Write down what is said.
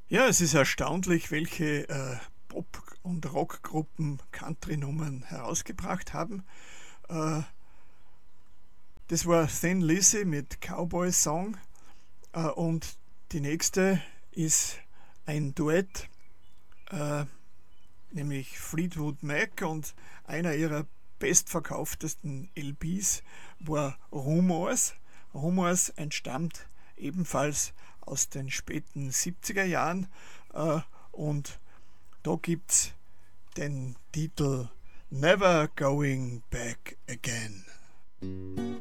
Ja, es ist erstaunlich, welche Pop- und Rockgruppen Country-Nummern herausgebracht haben. Äh, Das war Thin Lizzy mit Cowboy Song und die nächste ist ein Duett, äh, nämlich Fleetwood Mac, und einer ihrer bestverkauftesten LPs war Rumors. Rumors entstammt ebenfalls aus den späten 70er Jahren und da gibt's den Titel Never Going Back Again.